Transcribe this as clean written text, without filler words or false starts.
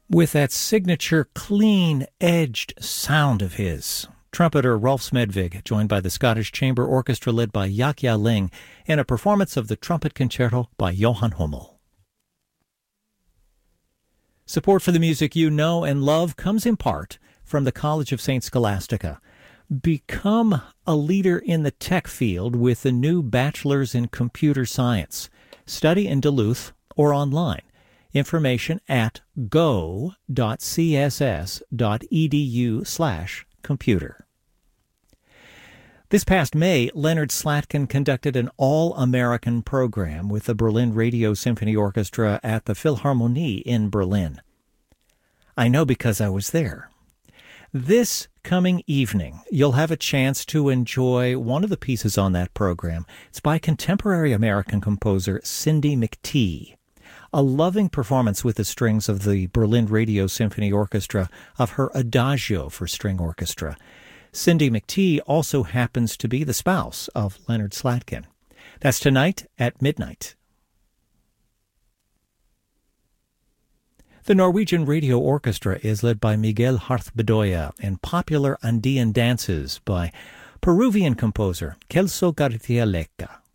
with that signature clean-edged sound of his. Trumpeter Rolf Smedvig, joined by the Scottish Chamber Orchestra led by Jaak Ling, in a performance of the Trumpet Concerto by Johann Hummel. Support for the music you know and love comes in part from the College of St. Scholastica. Become a leader in the tech field with the new Bachelor's in Computer Science. Study in Duluth or online. Information at go.css.edu/computer. This past May, Leonard Slatkin conducted an all-American program with the Berlin Radio Symphony Orchestra at the Philharmonie in Berlin. I know because I was there. This coming evening, you'll have a chance to enjoy one of the pieces on that program. It's by contemporary American composer Cindy McTee. A loving performance with the strings of the Berlin Radio Symphony Orchestra of her Adagio for String Orchestra. Cindy McTee also happens to be the spouse of Leonard Slatkin. That's tonight at midnight. The Norwegian Radio Orchestra is led by Miguel Harth-Bedoya and popular Andean dances by Peruvian composer Celso Garcia Leca.